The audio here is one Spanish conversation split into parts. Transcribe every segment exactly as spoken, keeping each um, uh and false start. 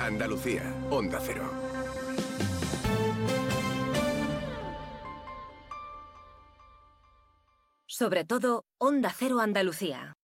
Andalucía, Onda Cero. Sobre todo, Onda Cero Andalucía.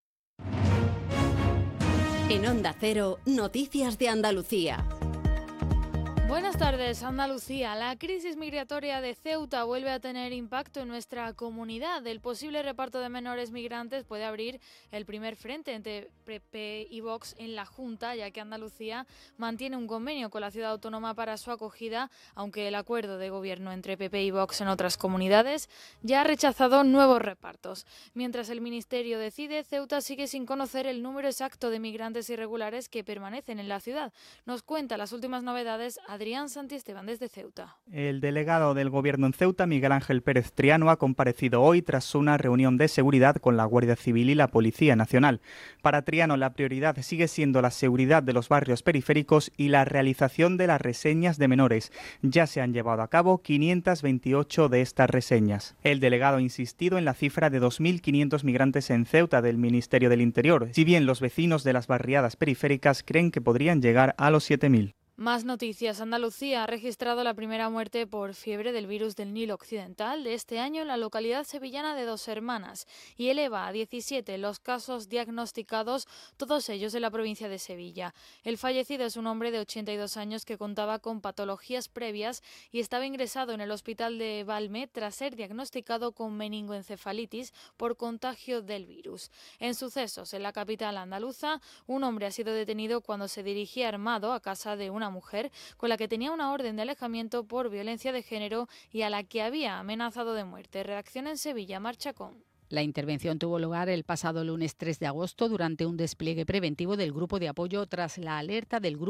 En Onda Cero, Noticias de Andalucía. Buenas tardes, Andalucía. La crisis migratoria de Ceuta vuelve a tener impacto en nuestra comunidad. El posible reparto de menores migrantes puede abrir el primer frente entre P P y Vox en la Junta, ya que Andalucía mantiene un convenio con la ciudad autónoma para su acogida, aunque el acuerdo de gobierno entre P P y Vox en otras comunidades ya ha rechazado nuevos repartos. Mientras el Ministerio decide, Ceuta sigue sin conocer el número exacto de migrantes irregulares que permanecen en la ciudad. Nos cuenta las últimas novedades Adrián Santisteban desde Ceuta. El delegado del Gobierno en Ceuta, Miguel Ángel Pérez Triano, ha comparecido hoy tras una reunión de seguridad con la Guardia Civil y la Policía Nacional. Para Triano, la prioridad sigue siendo la seguridad de los barrios periféricos y la realización de las reseñas de menores. Ya se han llevado a cabo quinientas veintiocho de estas reseñas. El delegado ha insistido en la cifra de dos mil quinientos migrantes en Ceuta del Ministerio del Interior, si bien los vecinos de las barriadas periféricas creen que podrían llegar a los siete mil. Más noticias. Andalucía ha registrado la primera muerte por fiebre del virus del Nilo Occidental de este año en la localidad sevillana de Dos Hermanas y eleva a diecisiete los casos diagnosticados, todos ellos en la provincia de Sevilla. El fallecido es un hombre de ochenta y dos años que contaba con patologías previas y estaba ingresado en el hospital de Valme tras ser diagnosticado con meningoencefalitis por contagio del virus. En sucesos en la capital andaluza, un hombre ha sido detenido cuando se dirigía armado a casa de una mujer con la que tenía una orden de alejamiento por violencia de género y a la que había amenazado de muerte. Redacción en Sevilla, Marcha con. La intervención tuvo lugar el pasado lunes tres de agosto durante un despliegue preventivo del Grupo de Apoyo tras la alerta del Grupo